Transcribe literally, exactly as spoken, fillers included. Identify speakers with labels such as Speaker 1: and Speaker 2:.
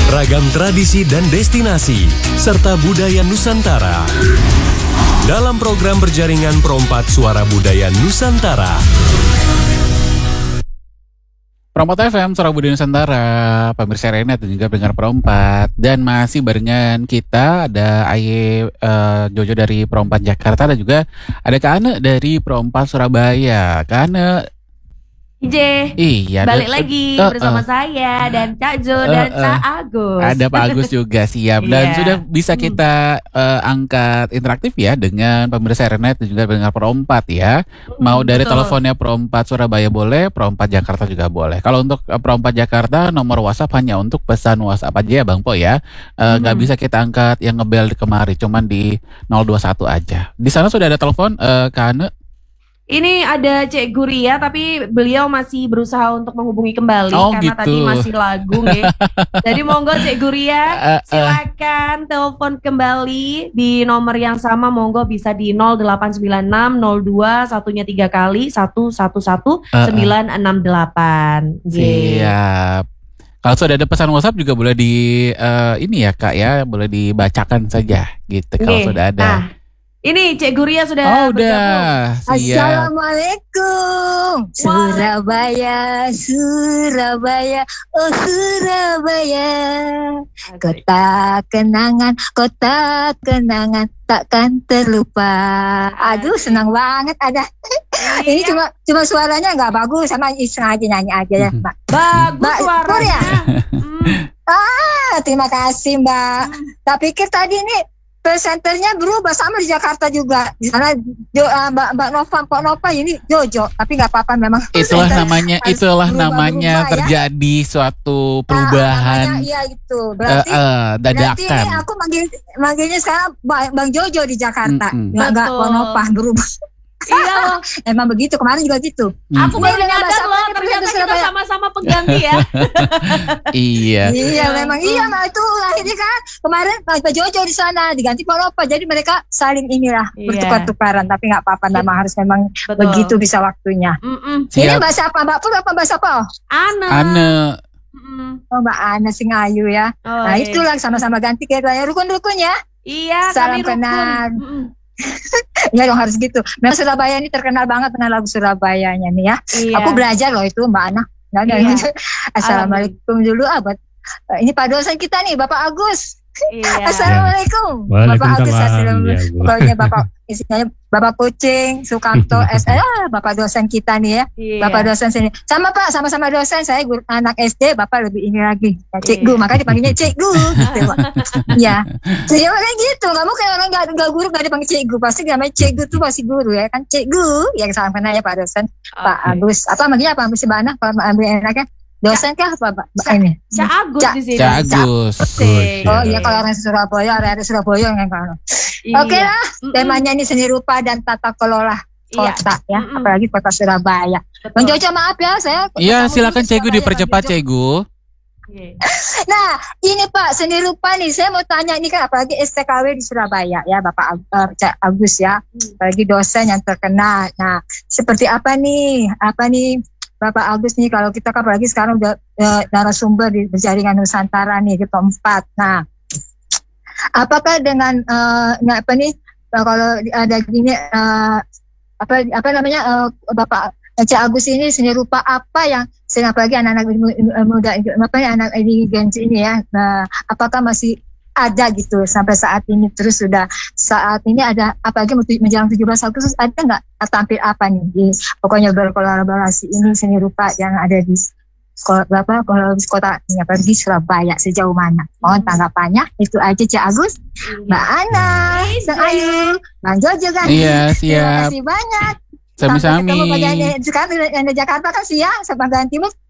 Speaker 1: Ragam tradisi dan destinasi, serta budaya Nusantara. Dalam program berjaringan Perompat Suara Budaya Nusantara.
Speaker 2: Perompat F M, Suara Budaya Nusantara, pemirsa Renet dan juga pendengar Perompat. Dan masih barengan kita ada Aye uh, Jojo dari Perompat Jakarta dan juga ada Kak Ane dari Perompat Surabaya. Kak Ane,
Speaker 3: J,
Speaker 2: iya,
Speaker 3: balik
Speaker 2: dan,
Speaker 3: lagi
Speaker 2: uh,
Speaker 3: bersama
Speaker 2: uh,
Speaker 3: saya dan Cak Jo
Speaker 2: uh,
Speaker 3: dan
Speaker 2: uh,
Speaker 3: Cak Agus.
Speaker 2: Ada Pak Agus juga siap. Dan
Speaker 3: Iya.
Speaker 2: sudah bisa kita uh, angkat interaktif ya dengan pemirsa Renet dan juga pendengar Perompat ya. Mau dari
Speaker 3: betul.
Speaker 2: teleponnya Perompat Surabaya boleh, Perompat Jakarta juga boleh. Kalau untuk uh, Perompat Jakarta, nomor WhatsApp hanya untuk pesan WhatsApp aja ya Bang Po ya. Uh,
Speaker 3: Hmm.
Speaker 2: Gak bisa kita angkat yang ngebel di kemari, cuman di nol dua satu aja. Di sana sudah ada telepon, uh, Kak Ane.
Speaker 3: Ini ada Cek Guria, tapi beliau masih berusaha untuk menghubungi kembali
Speaker 2: Oh,
Speaker 3: karena
Speaker 2: gitu.
Speaker 3: tadi masih lagu nih. Jadi monggo Cek Guria,
Speaker 2: Uh, uh.
Speaker 3: silakan telepon kembali di nomor yang sama. Monggo bisa di nol delapan sembilan enam nol dua satunya tiga kali satu satu satu sembilan enam delapan.
Speaker 2: Siap. Kalau sudah ada pesan WhatsApp juga boleh di uh, ini ya Kak ya, boleh dibacakan saja gitu kalau
Speaker 3: Oke.
Speaker 2: sudah ada.
Speaker 3: Nah, ini Cek Guria sudah
Speaker 2: Oh
Speaker 3: bergabung.
Speaker 2: udah, siap.
Speaker 4: Assalamualaikum Surabaya, Surabaya, oh Surabaya, kota kenangan, kota kenangan takkan terlupa. Aduh senang banget ada. Ini cuma cuma suaranya nggak bagus, sama iseng aja nyanyi aja ya Mbak.
Speaker 3: Bagus
Speaker 4: Mbak,
Speaker 3: suaranya. Hmm.
Speaker 4: Ah, terima kasih Mbak. Tak pikir tadi ini presenternya berubah sama di Jakarta juga. Di sana Jo, uh, Mbak Mbak Nova, Pak Nova ini Jojo, tapi nggak apa-apa memang.
Speaker 2: Itulah
Speaker 4: presenter
Speaker 2: namanya,
Speaker 4: harus
Speaker 2: itulah
Speaker 4: berubah-berubah
Speaker 2: namanya
Speaker 4: ya.
Speaker 2: terjadi suatu
Speaker 4: Ah,
Speaker 2: perubahan
Speaker 4: namanya, iya itu.
Speaker 2: uh,
Speaker 4: Berarti
Speaker 2: uh,
Speaker 4: berarti ini
Speaker 2: dadakan.
Speaker 4: aku manggil manggilnya sekarang Bang, Bang Jojo di Jakarta.
Speaker 2: Mm-mm.
Speaker 4: Nggak nggak
Speaker 3: Betul.
Speaker 4: Pak Nova berubah.
Speaker 3: Iya loh.
Speaker 4: Emang begitu, kemarin juga gitu.
Speaker 2: Hmm.
Speaker 3: Aku baru
Speaker 4: Ini
Speaker 3: nyadar
Speaker 4: bahasa
Speaker 3: loh,
Speaker 4: apa?
Speaker 3: ternyata kita
Speaker 4: Surabaya.
Speaker 3: sama-sama pengganti ya.
Speaker 2: Iya.
Speaker 4: Iya, memang iya, Mbak, itu akhirnya kan kemarin Pak Jojo di sana diganti Pak Nova, jadi mereka saling inilah
Speaker 3: Iya.
Speaker 4: bertukar-tukaran, tapi nggak apa-apa, memang harus memang
Speaker 3: Betul.
Speaker 4: begitu bisa waktunya.
Speaker 3: Mm-mm.
Speaker 4: Ini
Speaker 2: Siap.
Speaker 4: bahasa apa Mbak Pur apa bahasa apa?
Speaker 3: Ane.
Speaker 2: Ane.
Speaker 3: Mm-mm.
Speaker 4: Oh Mbak Ana sing ayu ya.
Speaker 3: Oh,
Speaker 4: Nah
Speaker 3: iya.
Speaker 4: itulah sama-sama ganti kayak raya rukun-rukun ya.
Speaker 3: Iya,
Speaker 4: Salam
Speaker 3: kami rukun.
Speaker 4: kenal.
Speaker 3: Mm-mm.
Speaker 4: Ya dong harus gitu. Memang Surabaya ini terkenal banget dengan lagu Surabayanya nih ya.
Speaker 3: Iya.
Speaker 4: Aku belajar loh itu Mbak Ana. Nah, nah,
Speaker 3: Iya.
Speaker 4: Assalamualaikum dulu ah buat eh, ini Pak dosen kita nih Bapak Agus.
Speaker 3: Iya.
Speaker 4: Assalamualaikum. Bapak Agus
Speaker 5: Waalaikumsalam. Ya, Bu.
Speaker 4: Pokoknya Bapak istilahnya Bapak Kucing, Sukamto S eh, ah, Bapak dosen kita nih ya.
Speaker 3: Iya.
Speaker 4: Bapak dosen sini. Sama Pak, sama-sama dosen. Saya guru, anak S D, Bapak lebih ini lagi. Ya, Cikgu,
Speaker 3: Iya.
Speaker 4: makanya dipanggilnya Cikgu gitu, Pak. Ya. Jadi makanya gitu, nggak mungkin orang nggak nggak guru nggak dipanggil Cikgu. Pasti namanya Cikgu tuh masih guru ya kan. Cikgu, yang salam kenal ya Pak dosen. Pak
Speaker 3: Oke.
Speaker 4: Agus, apa manggilnya apa? Mesti Mbak Ana, Pak ambil enaknya. Dosen kah apa Pak? Mbak ini?
Speaker 3: Cak Agus
Speaker 4: Cak-
Speaker 3: di sini.
Speaker 2: Cak Agus.
Speaker 3: Oke.
Speaker 4: Oh iya kalau orang Surabaya, area Surabaya yang kan.
Speaker 3: Iya.
Speaker 4: Oke lah,
Speaker 3: Mm-mm.
Speaker 4: temanya ini seni rupa dan tata kelola
Speaker 3: Iya.
Speaker 4: kota ya,
Speaker 3: Mm-mm.
Speaker 4: apalagi kota Surabaya.
Speaker 3: Betul.
Speaker 4: Bang Jojo maaf ya, saya.
Speaker 2: Iya,
Speaker 4: ketemu
Speaker 2: silakan
Speaker 4: di
Speaker 2: Cegu
Speaker 4: Surabaya,
Speaker 2: dipercepat
Speaker 4: Bang Jojo.
Speaker 2: Cegu.
Speaker 3: Oke.
Speaker 4: Nah, ini Pak seni rupa nih, saya mau tanya ini kan apalagi S T K W di Surabaya ya, Bapak Ag- eh, Cak Agus ya,
Speaker 3: Hmm.
Speaker 4: apalagi dosen yang terkenal. Nah, seperti apa nih, apa nih Bapak Agus nih kalau kita kan apalagi sekarang udah eh, narasumber di berjaringan Nusantara nih di tempat. Nah, apakah dengan eh, nah, apa nih eh, kalau ada gini eh, apa apa namanya eh, Bapak Cak Agus ini seni rupa apa yang sering apalagi anak-anak mu- muda apa ya anak ini Gen Z ini ya, nah, apakah masih ada gitu sampai saat ini, terus sudah saat ini ada apalagi menjelang tujuh belas Agustus ada nggak tampil apa nih di pokoknya berkolaborasi ini seni rupa yang ada di ko- berapa kalau di kota ini apalagi Surabaya sejauh mana? Mohon tanggapannya. Itu aja Cak Agus, Mbak Ana, Sang Ayu, Bang Jojo kan.
Speaker 2: Iya,
Speaker 4: Terima
Speaker 2: siap.
Speaker 4: kasih banyak. Sampai ketemu
Speaker 2: Sami-sami.
Speaker 4: pada sekarang di Jakarta kan siang, Sepanjang Timur